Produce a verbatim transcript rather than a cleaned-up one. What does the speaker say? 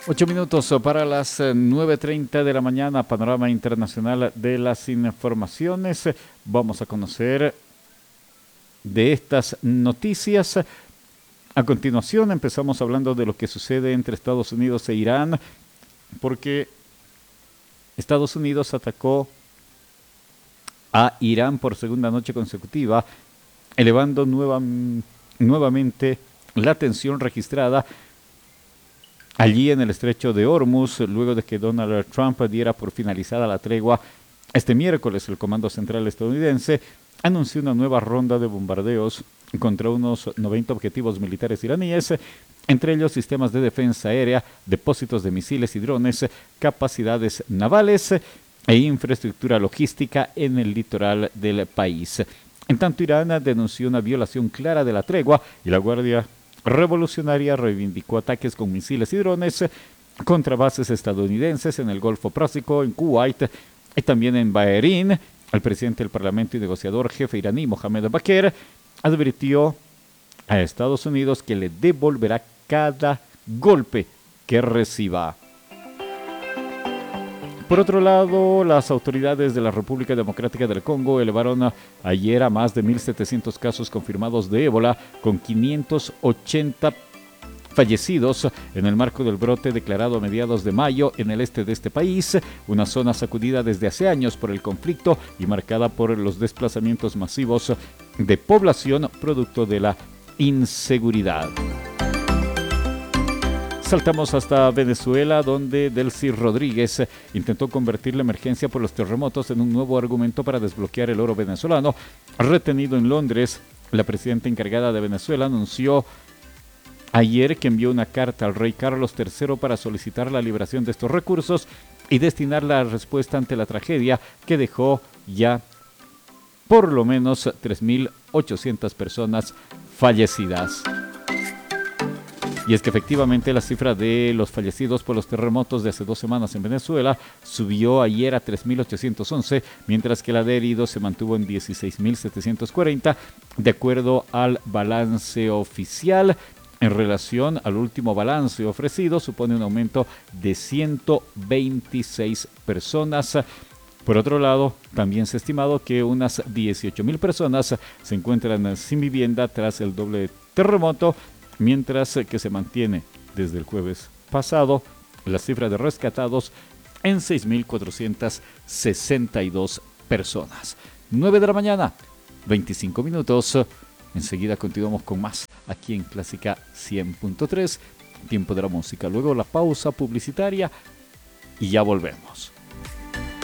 Ocho minutos para las nueve treinta de la mañana, panorama internacional de las informaciones. Vamos a conocer de estas noticias. A continuación empezamos hablando de lo que sucede entre Estados Unidos e Irán, porque Estados Unidos atacó a Irán por segunda noche consecutiva, elevando nueva, nuevamente la tensión registrada allí en el estrecho de Hormuz, luego de que Donald Trump diera por finalizada la tregua. Este miércoles el Comando Central estadounidense anunció una nueva ronda de bombardeos contra unos noventa objetivos militares iraníes, entre ellos sistemas de defensa aérea, depósitos de misiles y drones, capacidades navales e infraestructura logística en el litoral del país. En tanto, Irán denunció una violación clara de la tregua y la Guardia Revolucionaria reivindicó ataques con misiles y drones contra bases estadounidenses en el Golfo Pérsico, en Kuwait y también en Bahrein. El presidente del Parlamento y negociador jefe iraní, Mohamed Bakr, advirtió a Estados Unidos que le devolverá cada golpe que reciba. Por otro lado, las autoridades de la República Democrática del Congo elevaron ayer a más de mil setecientos casos confirmados de ébola, con quinientos ochenta fallecidos en el marco del brote declarado a mediados de mayo en el este de este país, una zona sacudida desde hace años por el conflicto y marcada por los desplazamientos masivos de población producto de la inseguridad. Saltamos hasta Venezuela, donde Delcy Rodríguez intentó convertir la emergencia por los terremotos en un nuevo argumento para desbloquear el oro venezolano retenido en Londres. La presidenta encargada de Venezuela anunció ayer que envió una carta al rey Carlos tercero para solicitar la liberación de estos recursos y destinar la respuesta ante la tragedia que dejó ya por lo menos tres mil ochocientas personas fallecidas. Y es que efectivamente la cifra de los fallecidos por los terremotos de hace dos semanas en Venezuela subió ayer a tres mil ochocientos once, mientras que la de heridos se mantuvo en dieciséis mil setecientos cuarenta, de acuerdo al balance oficial. En relación al último balance ofrecido, supone un aumento de ciento veintiséis personas. Por otro lado, también se ha estimado que unas dieciocho mil personas se encuentran sin vivienda tras el doble terremoto, mientras que se mantiene desde el jueves pasado la cifra de rescatados en seis mil cuatrocientas sesenta y dos personas. nueve de la mañana, veinticinco minutos. Enseguida continuamos con más aquí en Clásica cien punto tres, tiempo de la música. Luego la pausa publicitaria y ya volvemos.